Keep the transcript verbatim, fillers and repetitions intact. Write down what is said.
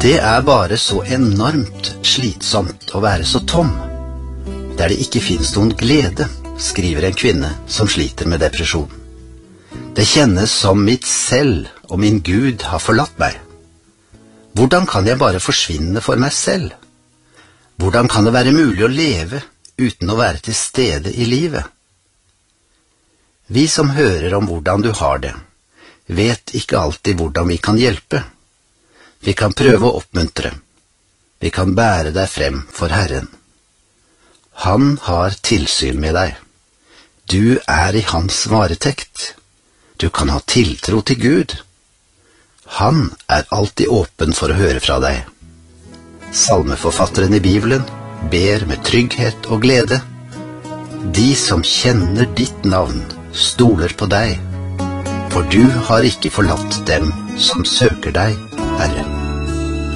Det er bare så enormt slitsomt å være så tom, der det ikke finnes noen glede, skriver en kvinne som sliter med depresjon. Det kjennes som mitt selv og min Gud har forlatt meg. Hvordan kan jeg bare forsvinne for meg selv? Hvordan kan det være mulig å leve uten å være til stede i livet? Vi som hører om hvordan du har det, vet ikke alltid hvordan vi kan hjelpe. Vi kan prøve å oppmuntre. Vi kan bære deg frem for Herren. Han har tilsyn med deg. Du er i hans varetekt. Du kan ha tiltro til Gud. Han er alltid åpen for å høre fra deg. Salmeforfatteren i Bibelen ber med trygghet og glede. De som kjenner ditt navn, stoler på deg, for du har ikke forlatt dem som søker deg, Herren.